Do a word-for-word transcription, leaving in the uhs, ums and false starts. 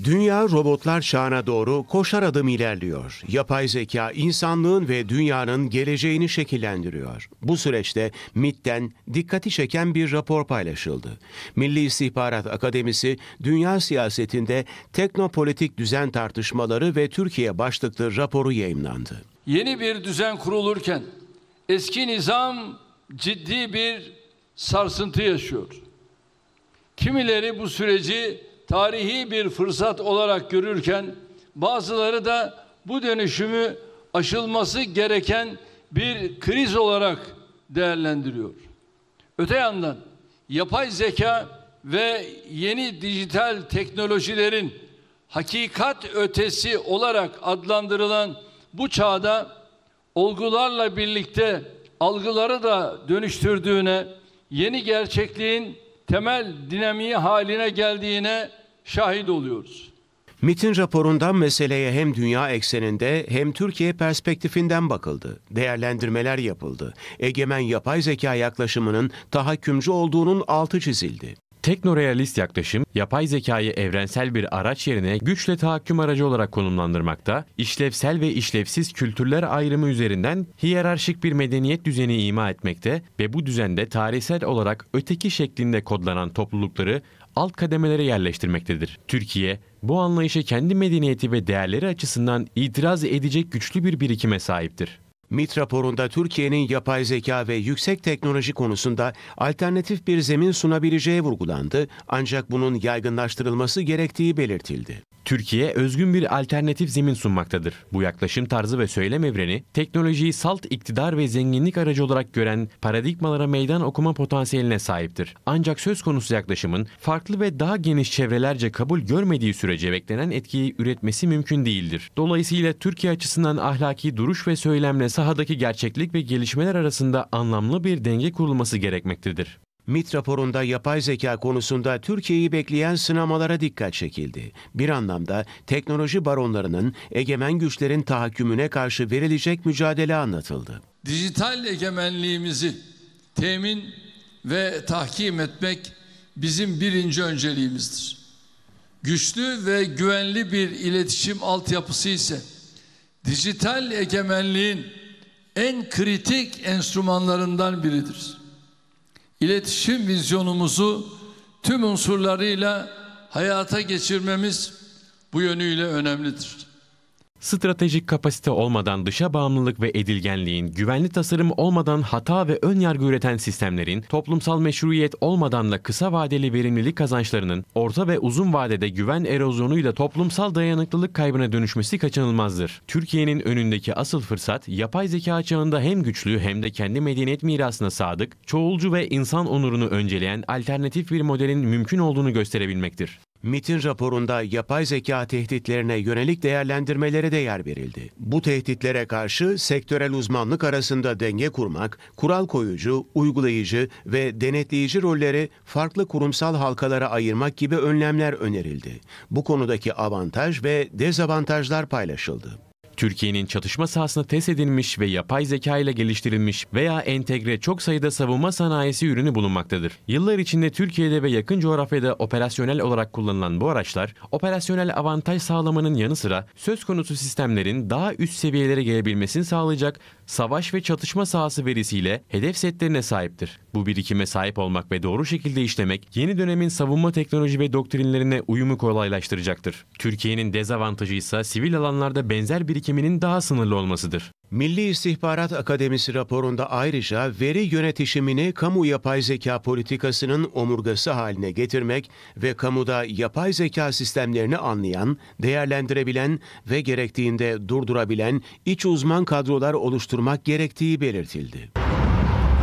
Dünya robotlar çağına doğru koşar adım ilerliyor. Yapay zeka insanlığın ve dünyanın geleceğini şekillendiriyor. Bu süreçte M İ T'ten dikkati çeken bir rapor paylaşıldı. Milli İstihbarat Akademisi, dünya siyasetinde teknopolitik düzen tartışmaları ve Türkiye başlıklı raporu yayımlandı. Yeni bir düzen kurulurken eski nizam ciddi bir sarsıntı yaşıyor. Kimileri bu süreci tarihi bir fırsat olarak görürken bazıları da bu dönüşümü aşılması gereken bir kriz olarak değerlendiriyor. Öte yandan yapay zeka ve yeni dijital teknolojilerin hakikat ötesi olarak adlandırılan bu çağda olgularla birlikte algıları da dönüştürdüğüne, yeni gerçekliğin temel dinamiği haline geldiğine şahit oluyoruz. M İ T'in raporundan meseleye hem dünya ekseninde hem Türkiye perspektifinden bakıldı. Değerlendirmeler yapıldı. Egemen yapay zeka yaklaşımının tahakkümcü olduğunun altı çizildi. Teknorealist yaklaşım, yapay zekayı evrensel bir araç yerine güçle tahakküm aracı olarak konumlandırmakta, işlevsel ve işlevsiz kültürler ayrımı üzerinden hiyerarşik bir medeniyet düzeni ima etmekte ve bu düzende tarihsel olarak öteki şeklinde kodlanan toplulukları alt kademelere yerleştirmektedir. Türkiye, bu anlayışa kendi medeniyeti ve değerleri açısından itiraz edecek güçlü bir birikime sahiptir. M İ T raporunda Türkiye'nin yapay zeka ve yüksek teknoloji konusunda alternatif bir zemin sunabileceği vurgulandı, ancak bunun yaygınlaştırılması gerektiği belirtildi. Türkiye özgün bir alternatif zemin sunmaktadır. Bu yaklaşım tarzı ve söylem evreni, teknolojiyi salt iktidar ve zenginlik aracı olarak gören paradigmalara meydan okuma potansiyeline sahiptir. Ancak söz konusu yaklaşımın farklı ve daha geniş çevrelerce kabul görmediği sürece beklenen etkiyi üretmesi mümkün değildir. Dolayısıyla Türkiye açısından ahlaki duruş ve söylemle sahadaki gerçeklik ve gelişmeler arasında anlamlı bir denge kurulması gerekmektedir. M İ T raporunda yapay zeka konusunda Türkiye'yi bekleyen sınamalara dikkat çekildi. Bir anlamda teknoloji baronlarının egemen güçlerin tahakkümüne karşı verilecek mücadele anlatıldı. Dijital egemenliğimizi temin ve tahkim etmek bizim birinci önceliğimizdir. Güçlü ve güvenli bir iletişim altyapısı ise dijital egemenliğin en kritik enstrümanlarından biridir. İletişim vizyonumuzu tüm unsurlarıyla hayata geçirmemiz bu yönüyle önemlidir. Stratejik kapasite olmadan dışa bağımlılık ve edilgenliğin, güvenli tasarım olmadan hata ve ön yargı üreten sistemlerin, toplumsal meşruiyet olmadan da kısa vadeli verimlilik kazançlarının, orta ve uzun vadede güven erozyonuyla toplumsal dayanıklılık kaybına dönüşmesi kaçınılmazdır. Türkiye'nin önündeki asıl fırsat, yapay zeka çağında hem güçlü hem de kendi medeniyet mirasına sadık, çoğulcu ve insan onurunu önceleyen alternatif bir modelin mümkün olduğunu gösterebilmektir. M İ T'in raporunda yapay zeka tehditlerine yönelik değerlendirmelere de yer verildi. Bu tehditlere karşı sektörel uzmanlık arasında denge kurmak, kural koyucu, uygulayıcı ve denetleyici rolleri farklı kurumsal halkalara ayırmak gibi önlemler önerildi. Bu konudaki avantaj ve dezavantajlar paylaşıldı. Türkiye'nin çatışma sahasında test edilmiş ve yapay zeka ile geliştirilmiş veya entegre çok sayıda savunma sanayisi ürünü bulunmaktadır. Yıllar içinde Türkiye'de ve yakın coğrafyada operasyonel olarak kullanılan bu araçlar, operasyonel avantaj sağlamanın yanı sıra söz konusu sistemlerin daha üst seviyelere gelebilmesini sağlayacak savaş ve çatışma sahası verisiyle hedef setlerine sahiptir. Bu birikime sahip olmak ve doğru şekilde işlemek, yeni dönemin savunma teknoloji ve doktrinlerine uyumu kolaylaştıracaktır. Türkiye'nin dezavantajı ise sivil alanlarda benzer birikiminin daha sınırlı olmasıdır. Milli İstihbarat Akademisi raporunda ayrıca veri yönetişimini kamu yapay zeka politikasının omurgası haline getirmek ve kamuda yapay zeka sistemlerini anlayan, değerlendirebilen ve gerektiğinde durdurabilen iç uzman kadrolar oluşturmak gerektiği belirtildi.